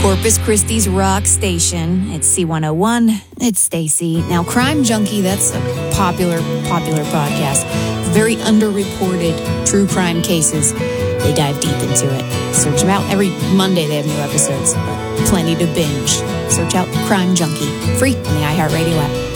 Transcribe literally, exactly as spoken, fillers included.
Corpus Christi's rock station. It's C one oh one. It's Stacy. Now, Crime Junkie, that's a popular, popular podcast. Very underreported true crime cases. They dive deep into it. Search them out. Every Monday they have new episodes. Plenty to binge. Search out Crime Junkie. Free on the iHeartRadio app.